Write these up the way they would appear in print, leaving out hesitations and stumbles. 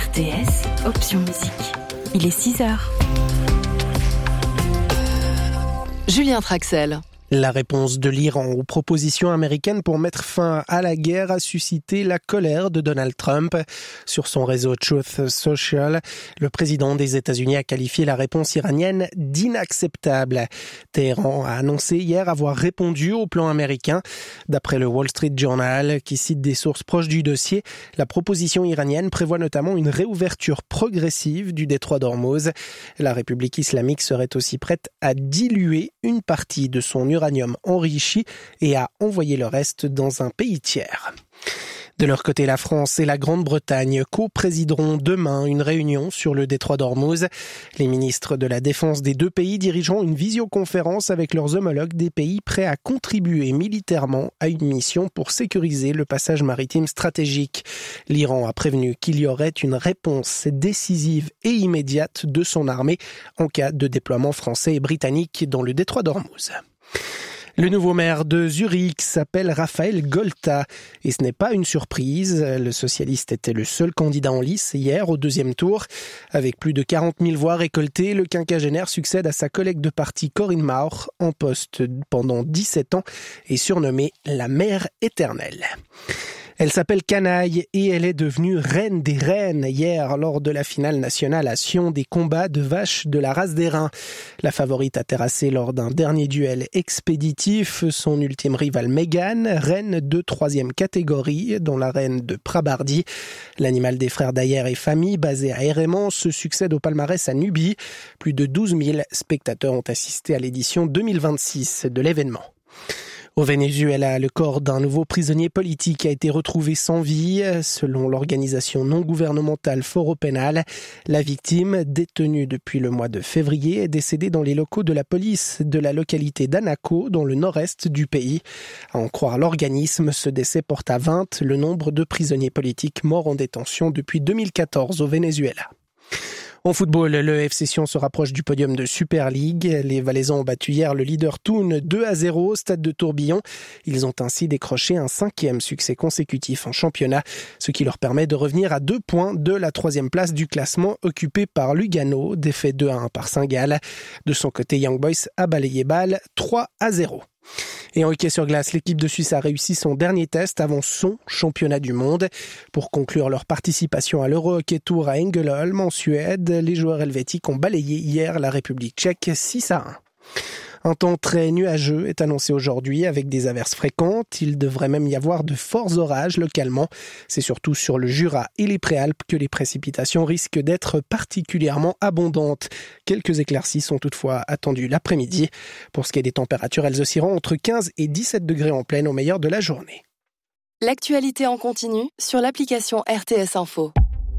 RTS, option musique. Il est 6h. Julien Traxel. La réponse de l'Iran aux propositions américaines pour mettre fin à la guerre a suscité la colère de Donald Trump. Sur son réseau Truth Social, le président des États-Unis a qualifié la réponse iranienne d'inacceptable. Téhéran a annoncé hier avoir répondu au plan américain. D'après le Wall Street Journal, qui cite des sources proches du dossier, la proposition iranienne prévoit notamment une réouverture progressive du détroit d'Ormuz. La République islamique serait aussi prête à diluer une partie de son uranium enrichi et à envoyer le reste dans un pays tiers. De leur côté, la France et la Grande-Bretagne co-présideront demain une réunion sur le détroit d'Ormuz. Les ministres de la Défense des deux pays dirigeront une visioconférence avec leurs homologues des pays prêts à contribuer militairement à une mission pour sécuriser le passage maritime stratégique. L'Iran a prévenu qu'il y aurait une réponse décisive et immédiate de son armée en cas de déploiement français et britannique dans le détroit d'Ormuz. Le nouveau maire de Zurich s'appelle Raphaël Golta et ce n'est pas une surprise. Le socialiste était le seul candidat en lice hier au deuxième tour. Avec plus de 40 000 voix récoltées, le quinquagénaire succède à sa collègue de parti Corinne Mauch en poste pendant 17 ans et surnommée la mère éternelle. Elle s'appelle Canaille et elle est devenue reine des reines hier lors de la finale nationale à Sion des combats de vaches de la race des reins. La favorite a terrassé lors d'un dernier duel expéditif son ultime rivale Mégane, reine de 3e catégorie, dont la reine de Prabardie. L'animal des frères d'Ayer et famille, basé à Hérémon, se succède au palmarès à Nubie. Plus de 12 000 spectateurs ont assisté à l'édition 2026 de l'événement. Au Venezuela, le corps d'un nouveau prisonnier politique a été retrouvé sans vie. Selon l'organisation non gouvernementale Foro Penal, la victime, détenue depuis le mois de février, est décédée dans les locaux de la police de la localité d'Anaco, dans le nord-est du pays. À en croire l'organisme, ce décès porte à 20 le nombre de prisonniers politiques morts en détention depuis 2014 au Venezuela. En football, le FC Sion se rapproche du podium de Super League. Les Valaisans ont battu hier le leader Thun 2-0 au stade de Tourbillon. Ils ont ainsi décroché un 5e succès consécutif en championnat, ce qui leur permet de revenir à 2 points de la 3e place du classement occupée par Lugano, défait 2-1 par Saint-Gall. De son côté, Young Boys a balayé Bâle 3-0. Et en hockey sur glace, l'équipe de Suisse a réussi son dernier test avant son championnat du monde. Pour conclure leur participation à l'Euro Hockey Tour à Ängelholm en Suède, les joueurs helvétiques ont balayé hier la République tchèque 6-1. Un temps très nuageux est annoncé aujourd'hui avec des averses fréquentes. Il devrait même y avoir de forts orages localement. C'est surtout sur le Jura et les Préalpes que les précipitations risquent d'être particulièrement abondantes. Quelques éclaircies sont toutefois attendues l'après-midi. Pour ce qui est des températures, elles oscilleront entre 15 et 17 degrés en pleine au meilleur de la journée. L'actualité en continu sur l'application RTS Info.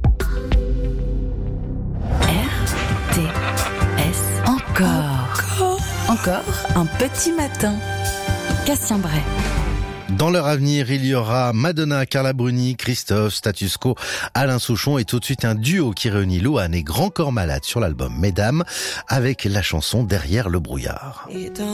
RTS Encore un petit matin. Cassien Bray. Dans leur avenir, il y aura Madonna, Carla Bruni, Christophe, Status Quo, Alain Souchon et tout de suite un duo qui réunit Louane et Grand Corps Malade sur l'album Mesdames avec la chanson Derrière le brouillard.